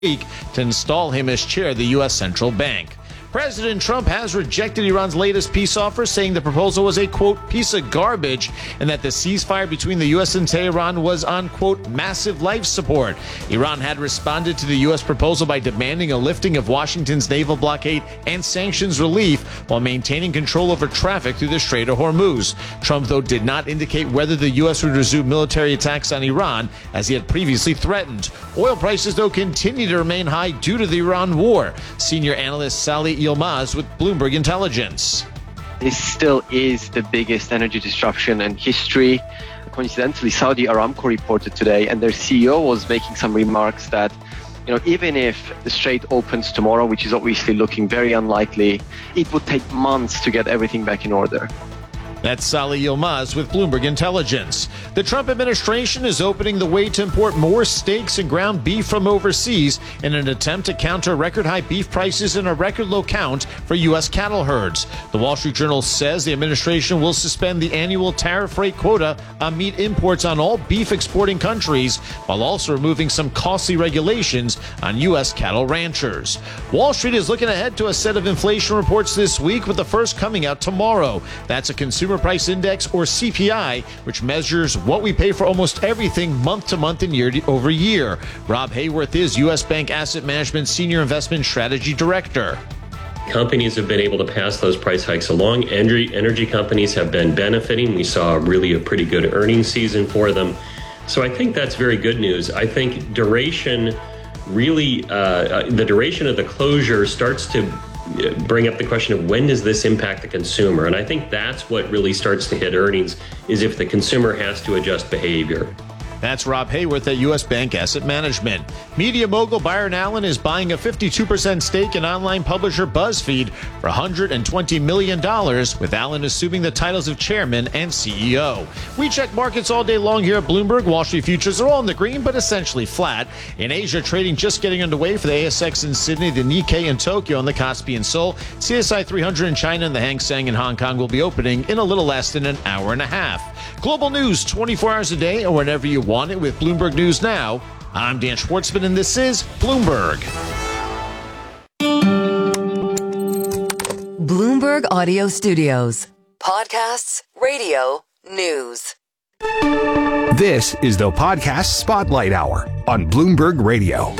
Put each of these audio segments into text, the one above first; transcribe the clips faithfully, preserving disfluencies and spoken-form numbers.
week to install him as chair of the U S Central Bank. President Trump has rejected Iran's latest peace offer, saying the proposal was a, quote, piece of garbage, and that the ceasefire between the U S and Tehran was on, quote, massive life support. Iran had responded to the U S proposal by demanding a lifting of Washington's naval blockade and sanctions relief while maintaining control over traffic through the Strait of Hormuz. Trump, though, did not indicate whether the U S would resume military attacks on Iran, as he had previously threatened. Oil prices, though, continue to remain high due to the Iran war. Senior analyst Salih Yilmaz with Bloomberg Intelligence. This still is the biggest energy disruption in history. Coincidentally, Saudi Aramco reported today, and their C E O was making some remarks that, you know, even if the strait opens tomorrow, which is obviously looking very unlikely, it would take months to get everything back in order. That's Salih Yilmaz with Bloomberg Intelligence. The Trump administration is opening the way to import more steaks and ground beef from overseas in an attempt to counter record-high beef prices and a record low count for U S cattle herds. The Wall Street Journal says the administration will suspend the annual tariff rate quota on meat imports on all beef exporting countries, while also removing some costly regulations on U S cattle ranchers. Wall Street is looking ahead to a set of inflation reports this week, with the first coming out tomorrow. That's a consumer Price Index, or C P I, which measures what we pay for almost everything month to month and year over year. Rob Hayworth is U S Bank Asset Management Senior Investment Strategy Director. Companies have been able to pass those price hikes along. Energy, energy companies have been benefiting. We saw really a pretty good earnings season for them. So I think that's very good news. I think duration really, uh, the duration of the closure starts to bring up the question of when does this impact the consumer? And I think that's what really starts to hit earnings, is if the consumer has to adjust behavior. That's Rob Hayworth at U S Bank Asset Management. Media mogul Byron Allen is buying a fifty-two percent stake in online publisher BuzzFeed for one hundred twenty million dollars, with Allen assuming the titles of chairman and C E O. We check markets all day long here at Bloomberg. Wall Street futures are all in the green, but essentially flat. In Asia, trading just getting underway for the A S X in Sydney, the Nikkei in Tokyo, and the Kospi in Seoul. C S I three hundred in China and the Hang Seng in Hong Kong will be opening in a little less than an hour and a half. Global news twenty-four hours a day or whenever you want it with Bloomberg News Now. I'm Dan Schwartzman, and this is Bloomberg. Bloomberg Audio Studios. Podcasts, radio, news. This is the Podcast Spotlight Hour on Bloomberg Radio.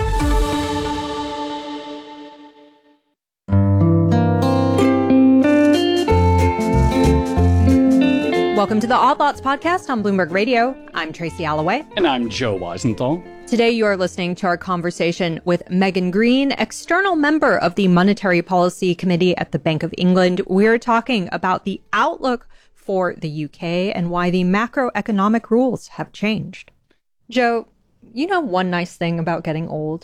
Welcome to the Odd Lots podcast on Bloomberg Radio. I'm Tracy Alloway. And I'm Joe Weisenthal. Today you are listening to our conversation with Megan Greene, external member of the Monetary Policy Committee at the Bank of England. We're talking about the outlook for the U K and why the macroeconomic rules have changed. Joe, you know one nice thing about getting old?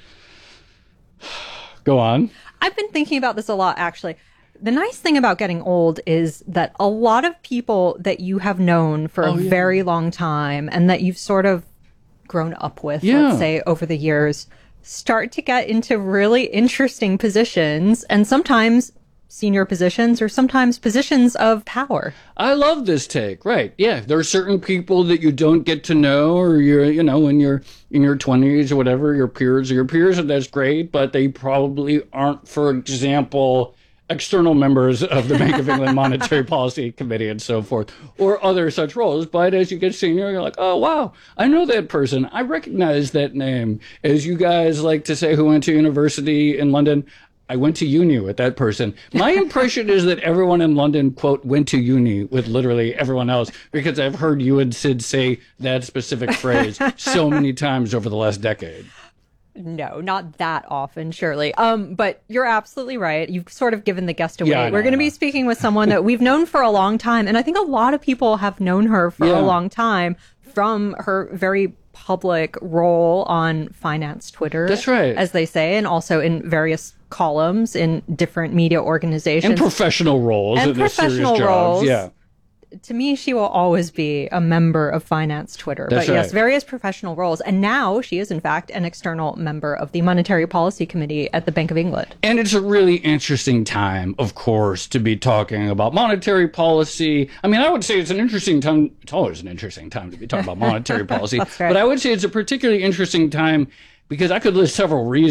Go on. I've been thinking about this a lot, actually. The nice thing about getting old is that a lot of people that you have known for oh, a yeah. very long time and that you've sort of grown up with, yeah. let's say, over the years, start to get into really interesting positions, and sometimes senior positions or sometimes positions of power. I love this take. Right. Yeah. There are certain people that you don't get to know, or you're, you know, when you're in your twenties or whatever, your peers are your peers, and that's great, but they probably aren't, for example, external members of the Bank of England Monetary Policy Committee and so forth, or other such roles. But as you get senior, you're like, oh, wow, I know that person. I recognize that name. As you guys like to say who went to university in London, I went to uni with that person. My impression is that everyone in London, quote, went to uni with literally everyone else, because I've heard you and Sid say that specific phrase so many times over the last decade. No, not that often, surely. Um, but you're absolutely right. You've sort of given the guest away. Yeah, know, We're going to be speaking with someone that we've known for a long time. And I think a lot of people have known her for yeah. a long time from her very public role on finance Twitter. That's right. As they say, and also in various columns in different media organizations. And professional roles. And in professional serious roles. Jobs. Yeah. To me, she will always be a member of finance Twitter. That's but yes, right. various professional roles. And now she is, in fact, an external member of the Monetary Policy Committee at the Bank of England. And it's a really interesting time, of course, to be talking about monetary policy. I mean, I would say it's an interesting time. It's always an interesting time to be talking about monetary policy. That's right. But I would say it's a particularly interesting time because I could list several reasons